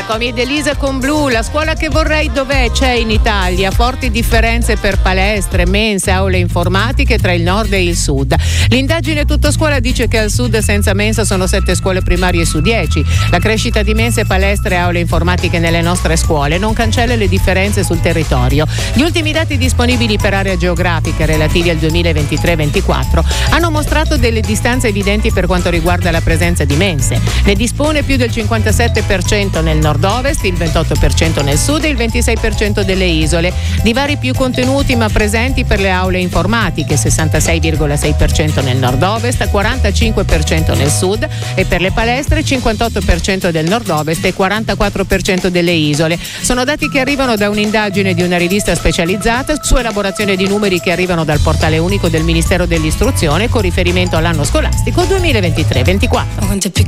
Comi ed Elisa con Blu. La scuola che vorrei dov'è? C'è in Italia. Forti differenze per palestre, mense, aule informatiche tra il nord e il sud. L'indagine Tutto Scuola dice che al sud senza mensa sono 7 scuole primarie su 10. La crescita di mense, palestre e aule informatiche nelle nostre scuole non cancella le differenze sul territorio. Gli ultimi dati disponibili per area geografica relativi al 2023-24 hanno mostrato delle distanze evidenti per quanto riguarda la presenza di mense. Ne dispone più del 57% nel nord-ovest, il 28% nel sud e il 26% delle isole. Divari più contenuti ma presenti per le aule informatiche, 66,6% nel nord-ovest, 45% nel sud, e per le palestre 58% del nord-ovest e 44% delle isole. Sono dati che arrivano da un'indagine di una rivista specializzata su elaborazione di numeri che arrivano dal portale unico del Ministero dell'Istruzione con riferimento all'anno scolastico 2023-24.